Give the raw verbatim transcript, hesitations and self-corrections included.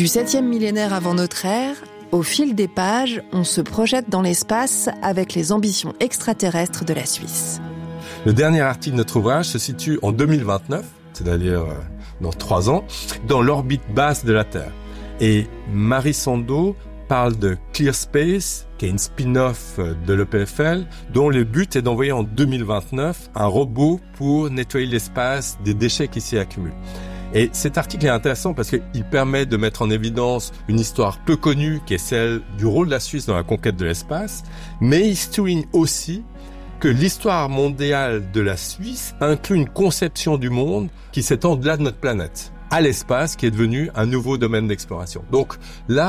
Du septième millénaire avant notre ère, au fil des pages, on se projette dans l'espace avec les ambitions extraterrestres de la Suisse. Le dernier article de notre ouvrage se situe en deux mille vingt-neuf, c'est-à-dire euh, dans trois ans, dans l'orbite basse de la Terre. Et Marie Sando parle de ClearSpace, qui est une spin-off de l'E P F L, dont le but est d'envoyer en deux mille vingt-neuf un robot pour nettoyer l'espace des déchets qui s'y accumulent. Et cet article est intéressant parce qu'il permet de mettre en évidence une histoire peu connue qui est celle du rôle de la Suisse dans la conquête de l'espace, mais il souligne aussi que l'histoire mondiale de la Suisse inclut une conception du monde qui s'étend au-delà de notre planète, à l'espace qui est devenu un nouveau domaine d'exploration. Donc là,